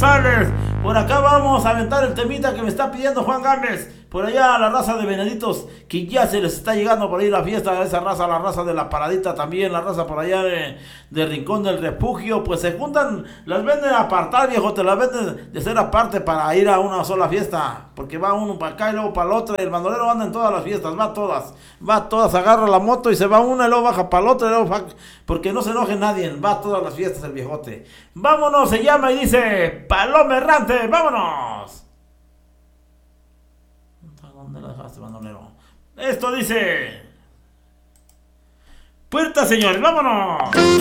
González. Por acá vamos a aventar el temita que me está pidiendo Juan Gámez. Por allá la raza de Venaditos, que ya se les está llegando por ahí la fiesta de esa raza, la raza de la Paradita también, la raza por allá de Rincón del Refugio, pues se juntan, las venden a apartar, viejo, te las venden de ser aparte para ir a una sola fiesta, porque va uno para acá y luego para la otra, y el bandolero anda en todas las fiestas, va todas, agarra la moto y se va una y luego baja para la otra, y luego porque no se enoje nadie, va a todas las fiestas el viejote. Vámonos, se llama y dice Paloma Errante, vámonos. ¿Dónde la dejaste, bandolero? Esto dice... Puerta, señores, vámonos.